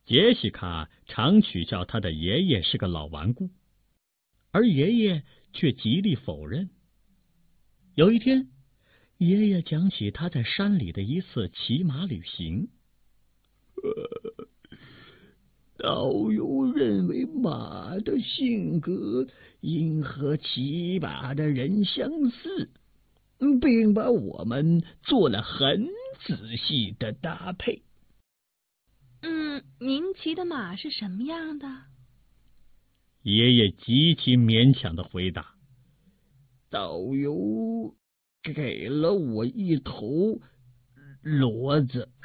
杰西卡常取笑他的爷爷是个老顽固，而爷爷却极力否认。有一天，爷爷讲起他在山里的一次骑马旅行。 导游认为马的性格应和骑马的人相似，并把我们做了很仔细的搭配。 您骑的马是什么样的？ 爷爷极其勉强的回答。 导游给了我一头骡子。